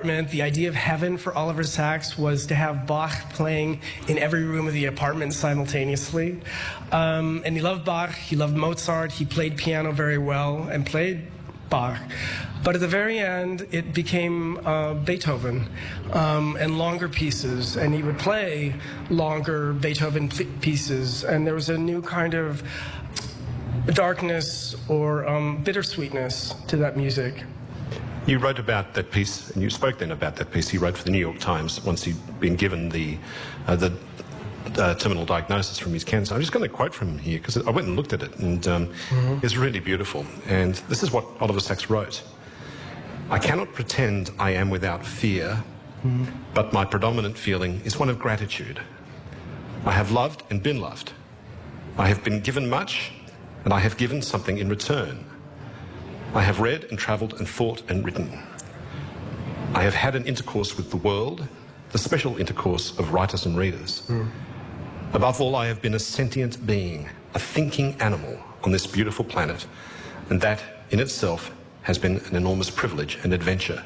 apartment. The idea of heaven for Oliver Sacks was to have Bach playing in every room of the apartment simultaneously. And he loved Bach, he loved Mozart, he played piano very well and played Bach. But at the very end, it became Beethoven and longer pieces, and he would play longer Beethoven pieces, and there was a new kind of darkness or bittersweetness to that music. You wrote about that piece, and you spoke then about that piece he wrote for the New York Times once he'd been given the terminal diagnosis from his cancer. I'm just going to quote from here, because I went and looked at it, and it's really beautiful. And this is what Oliver Sacks wrote. I cannot pretend I am without fear, but my predominant feeling is one of gratitude. I have loved and been loved. I have been given much, and I have given something in return. I have read and travelled and thought and written. I have had an intercourse with the world, the special intercourse of writers and readers. Above all, I have been a sentient being, a thinking animal on this beautiful planet, and that in itself has been an enormous privilege and adventure.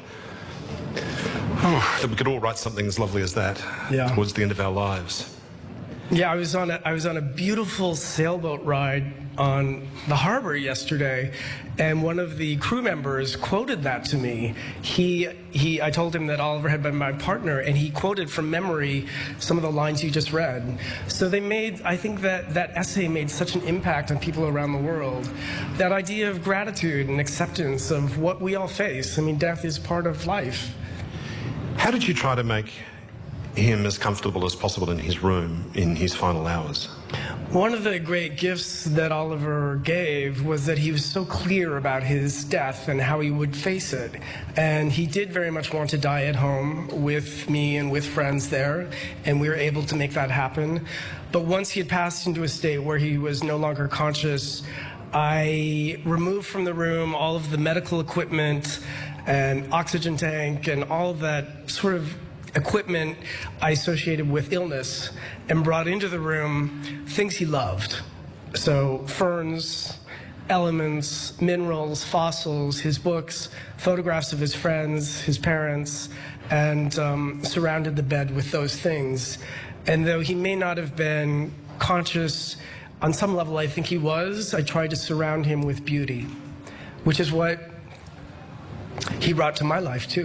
That we could all write something as lovely as that towards the end of our lives. Yeah, I was on a beautiful sailboat ride on the harbor yesterday, and one of the crew members quoted that to me. I told him that Oliver had been my partner, and he quoted from memory some of the lines you just read. So I think that essay made such an impact on people around the world. That idea of gratitude and acceptance of what we all face. I mean, death is part of life. How did you try to make him as comfortable as possible in his room in his final hours? One of the great gifts that Oliver gave was that he was so clear about his death and how he would face it. And he did very much want to die at home with me and with friends there, and we were able to make that happen. But once he had passed into a state where he was no longer conscious, I removed from the room all of the medical equipment and oxygen tank and all of that sort of equipment I associated with illness, and brought into the room things he loved. So ferns, elements, minerals, fossils, his books, photographs of his friends, his parents, and surrounded the bed with those things. And though he may not have been conscious, on some level I think he was, I tried to surround him with beauty, which is what he brought to my life too.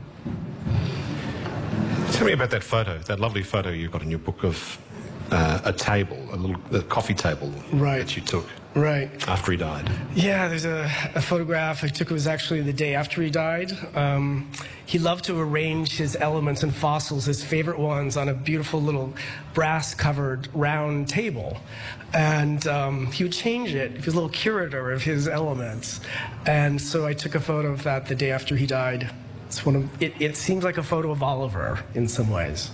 Tell me about that photo, that lovely photo you got in your book of a table, a coffee table that you took after he died. Yeah, there's a photograph I took. It was actually the day after he died. He loved to arrange his elements and fossils, his favorite ones, on a beautiful little brass-covered round table. And he would change it. He was a little curator of his elements. And so I took a photo of that the day after he died. It seems like a photo of Oliver in some ways.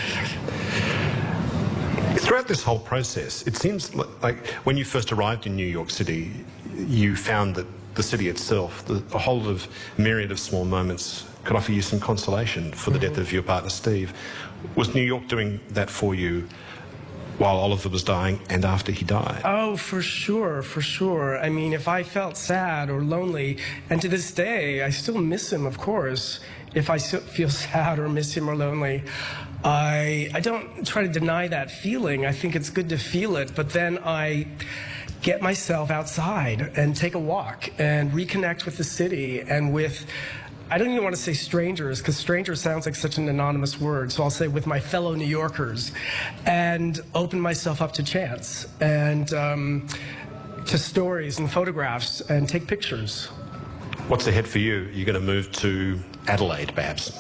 Throughout this whole process, it seems like when you first arrived in New York City, you found that the city itself, a whole of myriad of small moments, could offer you some consolation for the death of your partner, Steve. Was New York doing that for you while Oliver was dying and after he died? Oh, for sure, for sure. I mean, if I felt sad or lonely, and to this day, I still miss him, of course. If I feel sad or miss him or lonely, I don't try to deny that feeling. I think it's good to feel it, but then I get myself outside and take a walk and reconnect with the city and with, I don't even want to say strangers, because stranger sounds like such an anonymous word, so I'll say with my fellow New Yorkers, and open myself up to chance and to stories and photographs and take pictures. What's ahead for you? You're going to move to Adelaide, perhaps?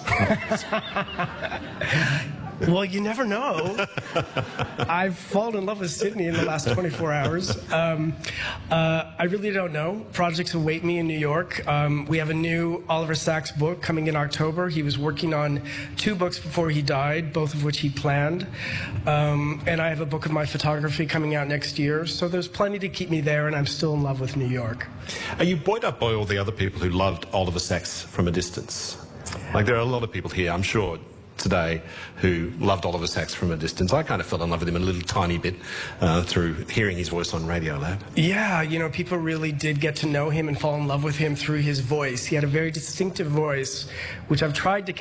Well, you never know. I've fallen in love with Sydney in the last 24 hours. I really don't know. Projects await me in New York. We have a new Oliver Sacks book coming in October. He was working on 2 books before he died, both of which he planned. And I have a book of my photography coming out next year. So there's plenty to keep me there, and I'm still in love with New York. Are you buoyed up by all the other people who loved Oliver Sacks from a distance? Like, there are a lot of people here, I'm sure, today who loved Oliver Sacks from a distance. I kind of fell in love with him a little tiny bit through hearing his voice on Radiolab. Yeah, you know, people really did get to know him and fall in love with him through his voice. He had a very distinctive voice, which I've tried to